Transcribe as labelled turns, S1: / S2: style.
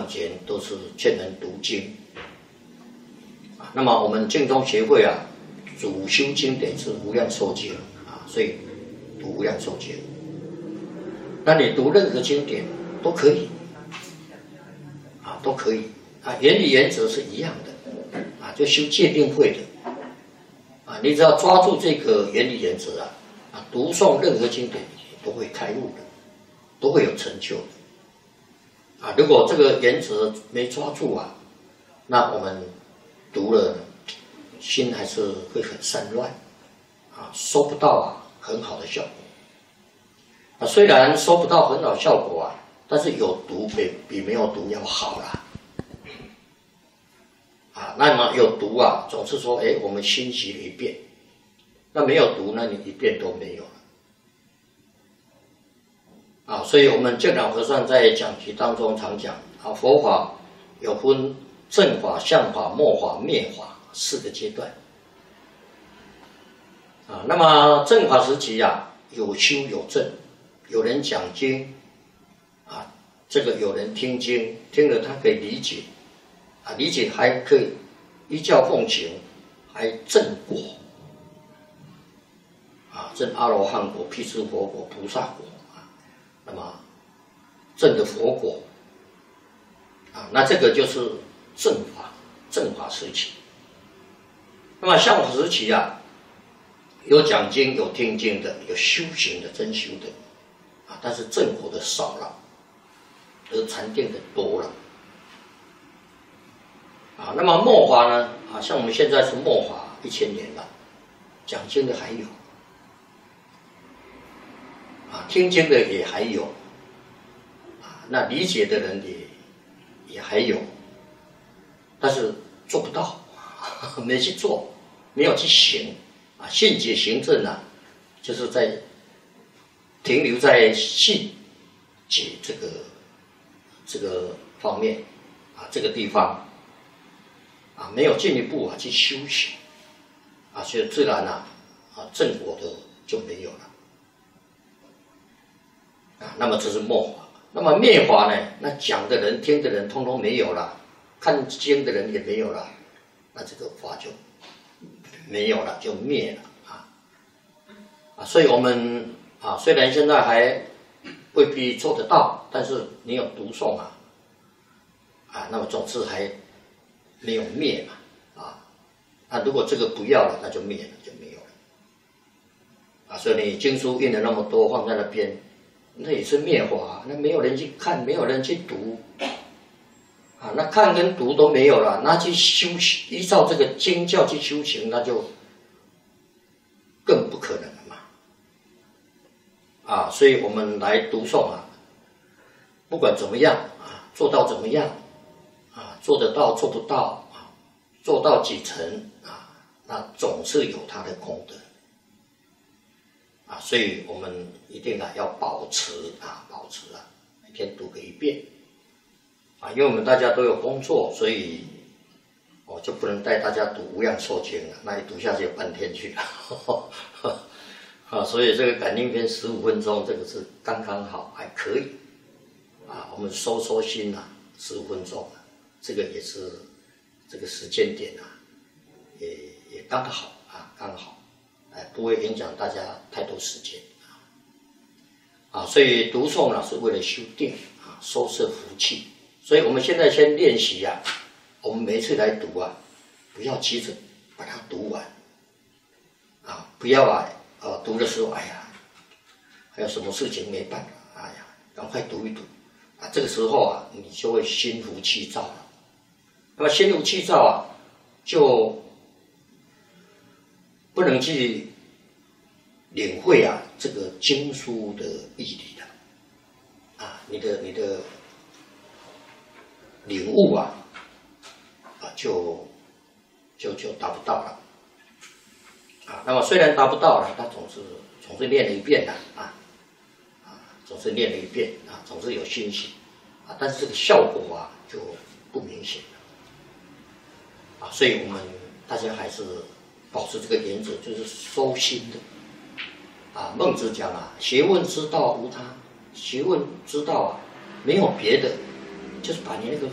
S1: 上前都是劝人读经。那么我们净宗协会啊，主修经典是无量寿经啊，所以读无量寿经。那你读任何经典都可以啊，都可以啊，原理原则是一样的啊，就修戒定慧的啊，你只要抓住这个原理原则啊，读诵任何经典都会开悟的，都会有成就的啊。如果这个原则没抓住啊，那我们读了，心还是会很散乱啊，收不到啊很好的效果啊。虽然收不到很好效果啊，但是有读比没有读要好啦啊。那么有读啊，总是说我们心习了一遍，那没有读，那你一遍都没有了啊。所以我们净老和尚在讲题当中常讲啊，佛法有分正法、相法、末法、灭法4个阶段啊。那么正法时期啊，有修有证，有人讲经啊，这个有人听经，听了他可以理解啊，理解还可以依教奉行，还证果啊，证阿罗汉果、辟支佛果、菩萨果啊。那么证的佛果啊，那这个就是正法时期。那么相法时期啊，有讲经、有听经的，有修行的、真修的啊，但是正果的少了，得禅定的多了啊。那么末法呢啊，像我们现在是末法1000年了，讲经的还有啊，听经的也还有啊，那理解的人也还有，但是做不到，没去做，没有去行啊。信解行证啊，就是在停留在信解这个方面啊，这个地方啊，没有进一步去修行啊，所以自然啊正果的就没有了啊。那么这是末法。那么灭法呢？那讲的人、听的人，通通没有了，看经的人也没有了，那这个法就没有了，就灭了啊。所以我们啊，虽然现在还未必做得到，但是你有读诵啊，那么总是还没有灭嘛啊。如果这个不要了，那就灭了，就没有了啊。所以你经书印了那么多，放在那边。那也是灭法，那没有人去看，没有人去读啊，那看跟读都没有了，那去修行，依照这个经教去修行，那就更不可能了嘛啊。所以我们来读诵啊，不管怎么样啊，做到怎么样啊，做得到做不到啊，做到几成啊，那总是有它的功德啊。所以我们一定要保持每天读个1遍啊。因为我们大家都有工作，所以我就不能带大家读无量寿经了，那一读下去半天去了啊。所以这个感应篇15分钟，这个是刚刚好，还可以啊。我们收心啊，15分钟啊，这个也是这个时间点啊，也刚好啊，刚好。不会影响大家太多时间啊。所以读诵呢是为了修定啊，收摄福气。所以我们现在先练习啊，我们每一次来读啊，不要急着把它读完啊，不要读的时候还有什么事情没办法，赶快读一读啊。这个时候啊，你就会心浮气躁了。那么心浮气躁啊，就不能去领会啊这个经书的义理了啊，你的领悟啊就达不到了啊。那么虽然达不到了，他总是念了一遍的总是念了一遍啊，总是有欣喜啊，但是这个效果啊就不明显了啊。所以我们大家还是保持这个原则，就是收心的啊。孟子讲啊，学问之道无他，学问之道啊没有别的，就是把你那个